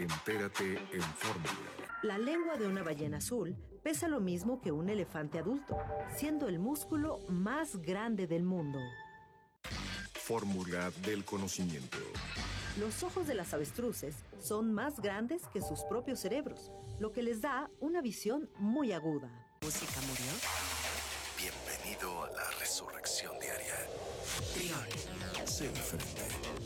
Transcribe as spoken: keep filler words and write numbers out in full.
Entérate en Fórmula. La lengua de una ballena azul pesa lo mismo que un elefante adulto, siendo el músculo más grande del mundo. Fórmula del conocimiento. Los ojos de las avestruces son más grandes que sus propios cerebros, lo que les da una visión muy aguda. ¿Música murió? Bienvenido a la resurrección diaria. Sé diferente.